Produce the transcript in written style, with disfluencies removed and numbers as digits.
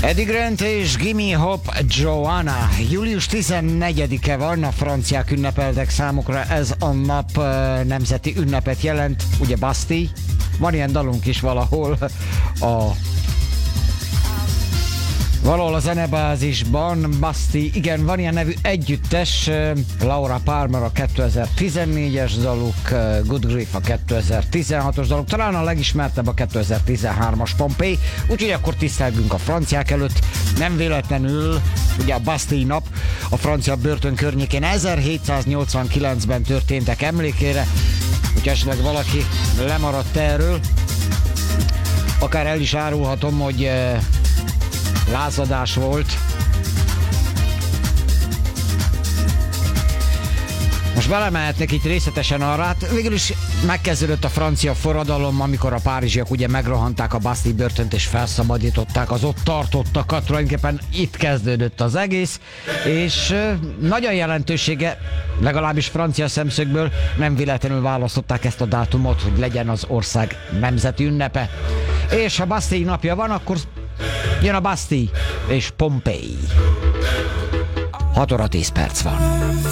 Eddie Grant és Gimme Hop Joanna. Július 14-e van, a franciák ünnepeltek, számukra ez a nap nemzeti ünnepet jelent, ugye Bastille. Van ilyen dalunk is valahol valahol a zenebázisban, Bastille, igen, van ilyen nevű együttes, Laura Palmer a 2014-es daluk, Good Grief a 2016-os daluk, talán a legismertebb a 2013-as Pompeii, úgyhogy akkor tisztelgünk a franciák előtt, nem véletlenül, ugye a Bastille nap a francia börtön környékén 1789-ben történtek emlékére, hogy esetleg valaki lemaradt erről, akár el is árulhatom, hogy lázadás volt. Most belemehetnek itt részletesen arra, hát végül is megkezdődött a francia forradalom, amikor a párizsiak ugye megrohanták a Bastille börtönt és felszabadították az ott tartottakat, tulajdonképpen itt kezdődött az egész, és nagy a jelentősége, legalábbis francia szemszögből, nem véletlenül választották ezt a dátumot, hogy legyen az ország nemzeti ünnepe. És ha Bastille napja van, akkor jön a Bastille és Pompeii. 6 óra 10 perc van.